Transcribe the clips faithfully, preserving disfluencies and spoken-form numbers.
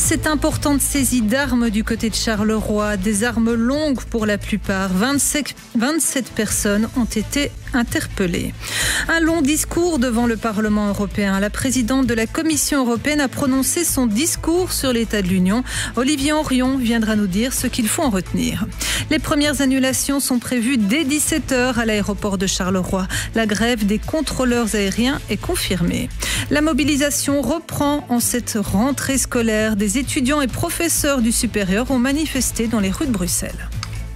Cette importante saisie d'armes du côté de Charleroi, des armes longues pour la plupart, vingt-sept, vingt-sept personnes ont été interpellées. Un long discours devant le Parlement européen. La présidente de la Commission européenne a prononcé son discours sur l'état de l'Union. Olivier Henrion viendra nous dire ce qu'il faut en retenir. Les premières annulations sont prévues dès dix-sept heures à l'aéroport de Charleroi. La grève des contrôleurs aériens est confirmée. La mobilisation reprend en cette rentrée scolaire. Des étudiants et professeurs du supérieur ont manifesté dans les rues de Bruxelles.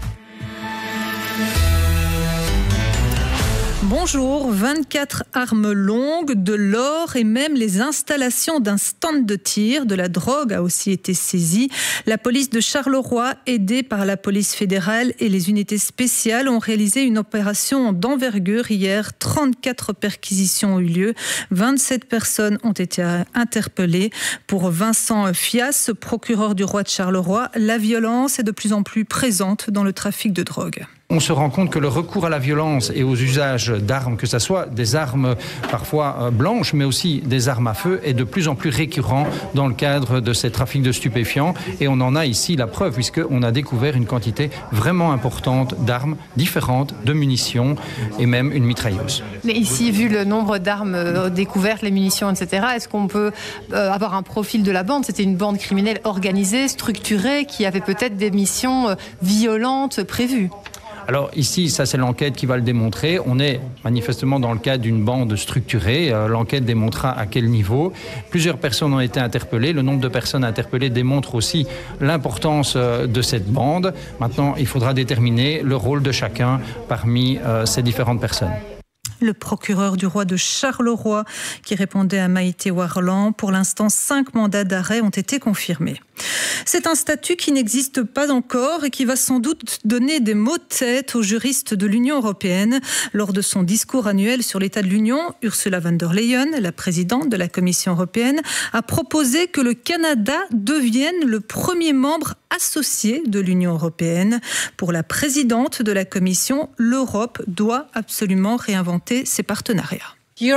Bonjour, vingt-quatre armes longues, de l'or et même les installations d'un stand de tir. De la drogue a aussi été saisie. La police de Charleroi, aidée par la police fédérale et les unités spéciales, ont réalisé une opération d'envergure hier. trente-quatre perquisitions ont eu lieu. vingt-sept personnes ont été interpellées. Pour Vincent Fias, procureur du roi de Charleroi, la violence est de plus en plus présente dans le trafic de drogue. On se rend compte que le recours à la violence et aux usages d'armes, que ce soit des armes parfois blanches, mais aussi des armes à feu, est de plus en plus récurrent dans le cadre de ces trafics de stupéfiants. Et on en a ici la preuve, puisqu'on a découvert une quantité vraiment importante d'armes différentes, de munitions et même une mitrailleuse. Mais ici, vu le nombre d'armes découvertes, les munitions, et cetera, est-ce qu'on peut avoir un profil de la bande ? C'était une bande criminelle organisée, structurée, qui avait peut-être des missions violentes prévues. Alors ici, ça c'est l'enquête qui va le démontrer. On est manifestement dans le cadre d'une bande structurée. Euh, l'enquête démontrera à quel niveau. Plusieurs personnes ont été interpellées. Le nombre de personnes interpellées démontre aussi l'importance euh, de cette bande. Maintenant, il faudra déterminer le rôle de chacun parmi euh, ces différentes personnes. Le procureur du roi de Charleroi qui répondait à Maïté Warland. Pour l'instant, cinq mandats d'arrêt ont été confirmés. C'est un statut qui n'existe pas encore et qui va sans doute donner des maux de tête aux juristes de l'Union européenne. Lors de son discours annuel sur l'état de l'Union, Ursula von der Leyen, la présidente de la Commission européenne, a proposé que le Canada devienne le premier membre associé de l'Union européenne. Pour la présidente de la Commission, l'Europe doit absolument réinventer ses partenariats.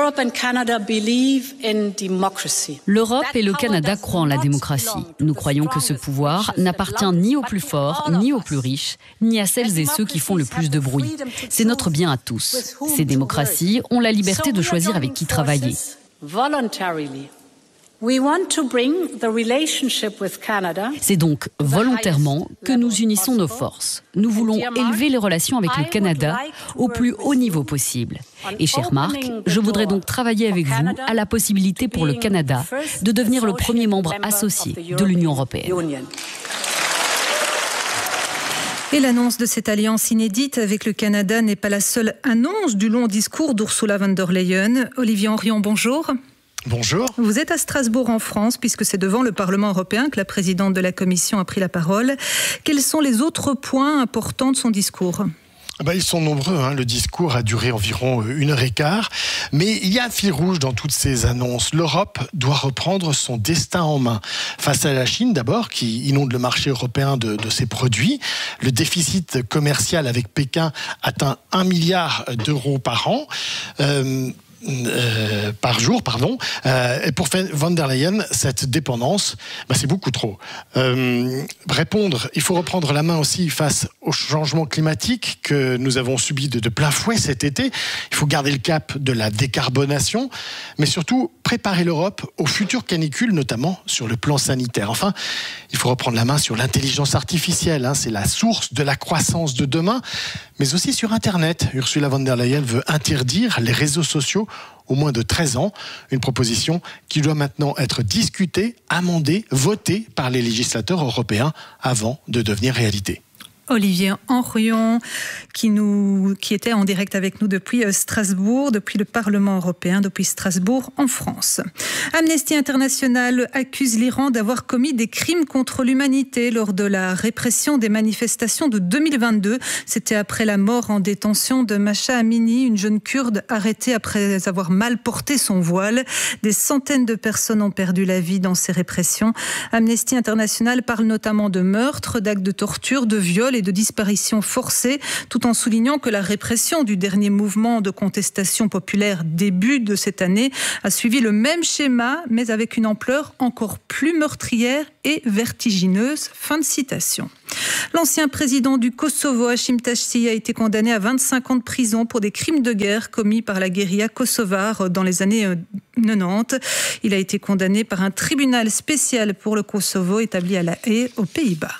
L'Europe et le Canada croient en la démocratie. Nous croyons que ce pouvoir n'appartient ni aux plus forts, ni aux plus riches, ni à celles et ceux qui font le plus de bruit. C'est notre bien à tous. Ces démocraties ont la liberté de choisir avec qui travailler. C'est donc volontairement que nous unissons nos forces. Nous voulons élever les relations avec le Canada au plus haut niveau possible. Et cher Marc, je voudrais donc travailler avec vous à la possibilité pour le Canada de devenir le premier membre associé de l'Union européenne. Et l'annonce de cette alliance inédite avec le Canada n'est pas la seule annonce du long discours d'Ursula von der Leyen. Olivier Henrion, bonjour. Bonjour. Vous êtes à Strasbourg en France, puisque c'est devant le Parlement européen que la présidente de la Commission a pris la parole. Quels sont les autres points importants de son discours ? Ben, ils sont nombreux, hein. Le discours a duré environ une heure et quart. Mais il y a un fil rouge dans toutes ces annonces. L'Europe doit reprendre son destin en main. Face à la Chine, d'abord, qui inonde le marché européen de, de ses produits. Le déficit commercial avec Pékin atteint un milliard d'euros par an. Euh, Euh, par jour, pardon. Euh, et pour von der Leyen, cette dépendance, bah, c'est beaucoup trop. Euh, répondre, il faut reprendre la main aussi face au changement climatique que nous avons subi de, de plein fouet cet été. Il faut garder le cap de la décarbonation, mais surtout préparer l'Europe aux futures canicules, notamment sur le plan sanitaire. Enfin, il faut reprendre la main sur l'intelligence artificielle. Hein, c'est la source de la croissance de demain, mais aussi sur Internet. Ursula von der Leyen veut interdire les réseaux sociaux au moins de treize ans. Une proposition qui doit maintenant être discutée, amendée, votée par les législateurs européens avant de devenir réalité. Olivier Henrion, qui, nous, qui était en direct avec nous depuis Strasbourg, depuis le Parlement européen, depuis Strasbourg en France. Amnesty International accuse l'Iran d'avoir commis des crimes contre l'humanité lors de la répression des manifestations de deux mille vingt-deux. C'était après la mort en détention de Mahsa Amini, une jeune kurde arrêtée après avoir mal porté son voile. Des centaines de personnes ont perdu la vie dans ces répressions. Amnesty International parle notamment de meurtres, d'actes de torture, de viols vols et de disparitions forcées, tout en soulignant que la répression du dernier mouvement de contestation populaire début de cette année a suivi le même schéma, mais avec une ampleur encore plus meurtrière et vertigineuse. Fin de citation. L'ancien président du Kosovo, Hashim Thaçi, a été condamné à vingt-cinq ans de prison pour des crimes de guerre commis par la guérilla kosovare dans les années quatre-vingt-dix. Il a été condamné par un tribunal spécial pour le Kosovo établi à La Haye, aux Pays-Bas.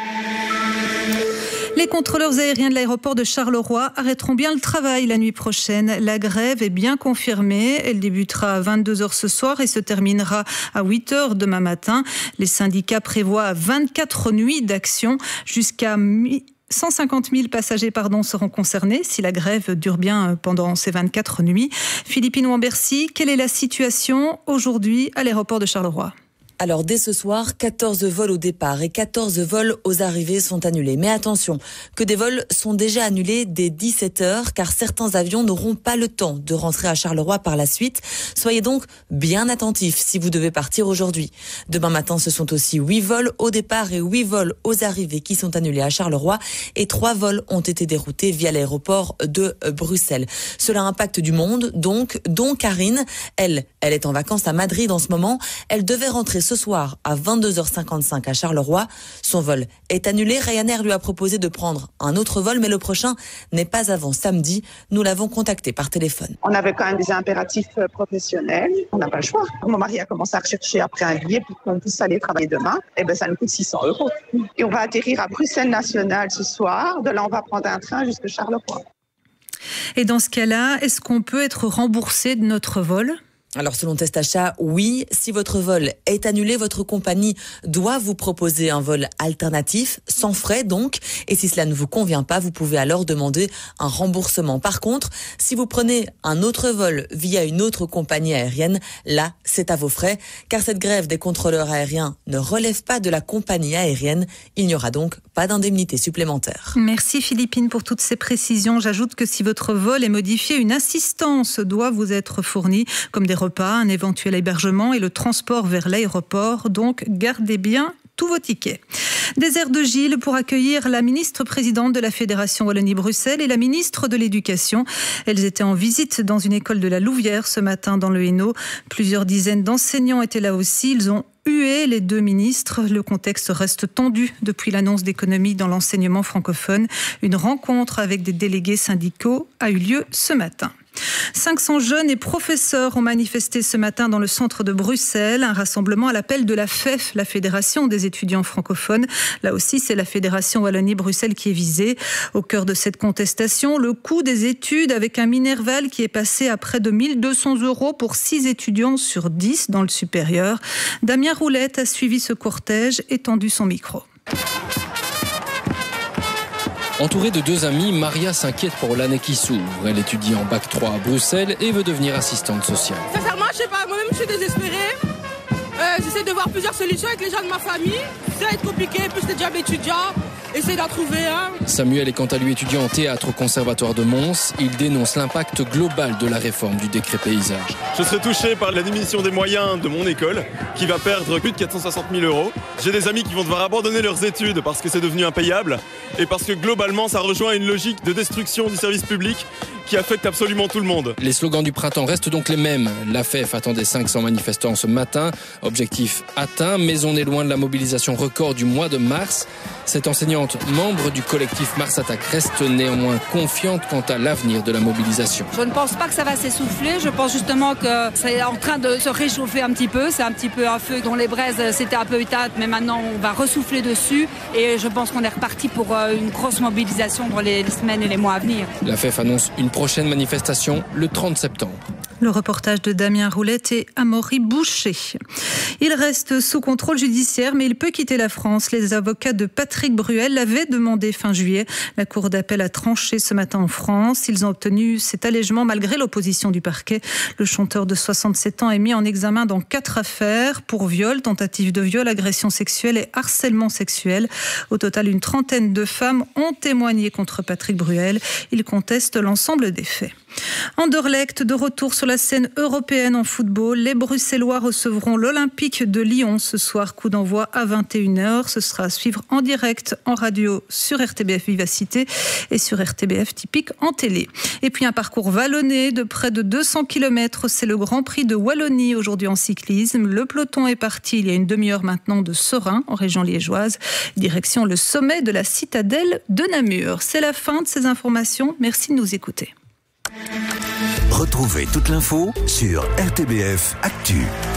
Les contrôleurs aériens de l'aéroport de Charleroi arrêteront bien le travail la nuit prochaine. La grève est bien confirmée. Elle débutera à vingt-deux heures ce soir et se terminera à huit heures demain matin. Les syndicats prévoient vingt-quatre nuits d'action. Jusqu'à cent cinquante mille passagers pardon, seront concernés si la grève dure bien pendant ces vingt-quatre nuits. Philippine Wambercy, quelle est la situation aujourd'hui à l'aéroport de Charleroi ? Alors dès ce soir, quatorze vols au départ et quatorze vols aux arrivées sont annulés. Mais attention, que des vols sont déjà annulés dès dix-sept heures car certains avions n'auront pas le temps de rentrer à Charleroi par la suite. Soyez donc bien attentifs si vous devez partir aujourd'hui. Demain matin, ce sont aussi huit vols au départ et huit vols aux arrivées qui sont annulés à Charleroi et trois vols ont été déroutés via l'aéroport de Bruxelles. Cela impacte du monde, donc, dont Karine. Elle, elle est en vacances à Madrid en ce moment. Elle devait rentrer ce soir à vingt-deux heures cinquante-cinq à Charleroi. Son vol est annulé. Ryanair lui a proposé de prendre un autre vol, mais le prochain n'est pas avant samedi. Nous l'avons contacté par téléphone. On avait quand même des impératifs professionnels. On n'a pas le choix. Mon mari a commencé à rechercher après un billet pour qu'on puisse aller travailler demain. Et ben, ça nous coûte six cents euros. Et on va atterrir à Bruxelles National ce soir. De là, on va prendre un train jusqu'à Charleroi. Et dans ce cas-là, est-ce qu'on peut être remboursé de notre vol ? Alors selon Testachat, oui, si votre vol est annulé, votre compagnie doit vous proposer un vol alternatif, sans frais donc, et si cela ne vous convient pas, vous pouvez alors demander un remboursement. Par contre, si vous prenez un autre vol via une autre compagnie aérienne, là, c'est à vos frais, car cette grève des contrôleurs aériens ne relève pas de la compagnie aérienne, il n'y aura donc pas d'indemnité supplémentaire. Merci Philippine pour toutes ces précisions. J'ajoute que si votre vol est modifié, une assistance doit vous être fournie, comme des repas, un éventuel hébergement et le transport vers l'aéroport. Donc, gardez bien tous vos tickets. Des airs de Gilles pour accueillir la ministre-présidente de la Fédération Wallonie-Bruxelles et la ministre de l'Éducation. Elles étaient en visite dans une école de la Louvière ce matin dans le Hainaut. Plusieurs dizaines d'enseignants étaient là aussi. Ils ont hué les deux ministres. Le contexte reste tendu depuis l'annonce d'économie dans l'enseignement francophone. Une rencontre avec des délégués syndicaux a eu lieu ce matin. cinq cents jeunes et professeurs ont manifesté ce matin dans le centre de Bruxelles, un rassemblement à l'appel de la F E F, la Fédération des étudiants francophones. Là aussi, c'est la Fédération Wallonie-Bruxelles qui est visée. Au cœur de cette contestation, le coût des études avec un Minerval qui est passé à près de mille deux cents euros pour six étudiants sur dix dans le supérieur. Damien Roulette a suivi ce cortège et tendu son micro. Entourée de deux amis, Maria s'inquiète pour l'année qui s'ouvre. Elle étudie en bac trois à Bruxelles et veut devenir assistante sociale. Sincèrement, je sais pas, moi-même je suis désespérée. Euh, j'essaie de voir plusieurs solutions avec les gens de ma famille. Ça va être compliqué, plus les jobs étudiants. Essayer d'en trouver un. Samuel est quant à lui étudiant en théâtre au Conservatoire de Mons. Il dénonce l'impact global de la réforme du décret paysage. Je serai touché par la diminution des moyens de mon école, qui va perdre plus de quatre cent soixante mille euros. J'ai des amis qui vont devoir abandonner leurs études parce que c'est devenu impayable et parce que globalement ça rejoint une logique de destruction du service public qui affecte absolument tout le monde. Les slogans du printemps restent donc les mêmes. La F E F attendait cinq cents manifestants ce matin. Objectif atteint, mais on est loin de la mobilisation record du mois de mars. Cette enseignante, membre du collectif Mars Attaque, reste néanmoins confiante quant à l'avenir de la mobilisation. Je ne pense pas que ça va s'essouffler. Je pense justement que c'est en train de se réchauffer un petit peu. C'est un petit peu un feu dont les braises s'étaient un peu éteintes, mais maintenant on va ressouffler dessus. Et je pense qu'on est reparti pour une grosse mobilisation dans les semaines et les mois à venir. La F E F annonce une prochaine manifestation le trente septembre. Le reportage de Damien Roulette et Amaury Boucher. Il reste sous contrôle judiciaire, mais il peut quitter la France. Les avocats de Patrick Bruel l'avaient demandé fin juillet. La Cour d'appel a tranché ce matin en France. Ils ont obtenu cet allègement malgré l'opposition du parquet. Le chanteur de soixante-sept ans est mis en examen dans quatre affaires pour viol, tentative de viol, agression sexuelle et harcèlement sexuel. Au total, une trentaine de femmes ont témoigné contre Patrick Bruel. Il conteste l'ensemble des faits. Anderlecht de retour sur la scène européenne en football. Les Bruxellois recevront l'Olympique de Lyon ce soir. Coup d'envoi à vingt et une heures. Ce sera à suivre en direct en radio sur R T B F Vivacité et sur R T B F Typique en télé. Et puis un parcours vallonné de près de deux cents kilomètres. C'est le Grand Prix de Wallonie aujourd'hui en cyclisme. Le peloton est parti il y a une demi-heure maintenant de Serein en région liégeoise. Direction le sommet de la citadelle de Namur. C'est la fin de ces informations. Merci de nous écouter. Retrouvez toute l'info sur R T B F Actu.